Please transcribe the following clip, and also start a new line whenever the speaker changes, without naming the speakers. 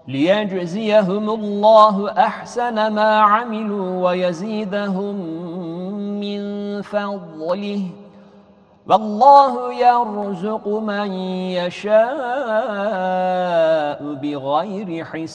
لِيَجْزِيَهُمُ اللَّهُ أَحْسَنَ مَا عَمِلُوا وَيَزِيدَهُم مِّن فَضْلِهِ وَاللَّهُ يَرْزُقُ مَن يَشَاءُ بِغَيْرِ حِسَابٍ